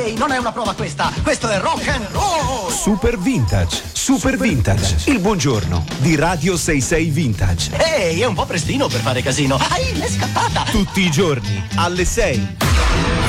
Ehi, non è una prova questa, questo è rock and roll. Super Vintage, Super Vintage, il buongiorno di Radio 66 Vintage. Ehi, è un po' prestino per fare casino. L'è scappata. Tutti i giorni alle 6.